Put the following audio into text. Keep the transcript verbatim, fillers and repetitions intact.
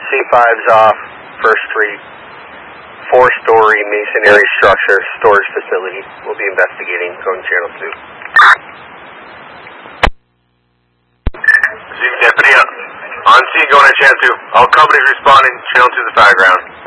C five's off, First Street, four-story masonry structure, storage facility. We'll be investigating, going channel two. Zoo deputy, on scene, going to channel two. All companies responding, channel two to the fire ground.